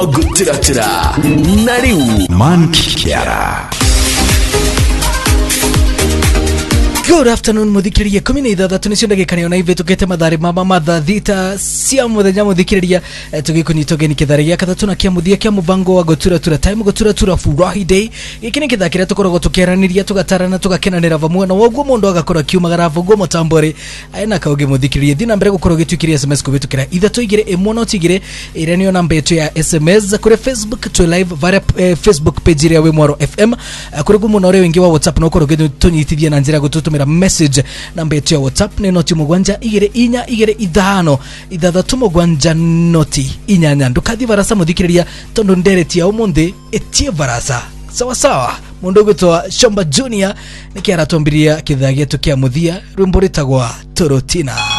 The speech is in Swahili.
Gutira Nariu Mankiara. Good afternoon muthikiriria 16 niciondagikanio na ive tukete madhari mama madhathita cia muthenya muthikiriria tugikunyitogeni kitharigia kathatu na kia muthia kia mubango wa Gotura time Gotura furahi day ikini kithakira tukoragwo tukiaraniria tugatarana tugakenanira vamwe na woguo mundu agakora kiumagara vugo mutambore aina kauge muthikiriria thina mbere gukorwo gitwikiri SMS kubitukira ithatu igire emono tigire irenio namba yetu ya SMS kuri Facebook to live via Facebook page ya Wemwaro FM kuri gumunore wengi wa WhatsApp no korwo gitunyitithia na njira gututumira message namba yetu ya WhatsApp ni noti mugwanja igire inya igire ithano ithathatu mugwanja noti inyanya ndukathi varasa muthikiriria tondu nderetia umundi etie varasa sawa mundu gutwa Shomba Junior nikiaratombiria kithagia tukia muthia rwimbo ritagwa Torotina.